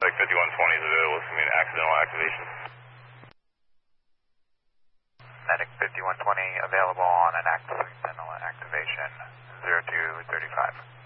Medic 5120 is available. It's going to be an accidental activation. Medic 5120 available on an accidental activation 0235.